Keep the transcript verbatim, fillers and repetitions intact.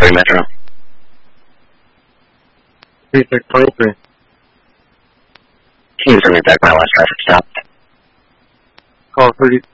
three Metro. three six twenty-three. Can you bring me back my last traffic stop? Call thirty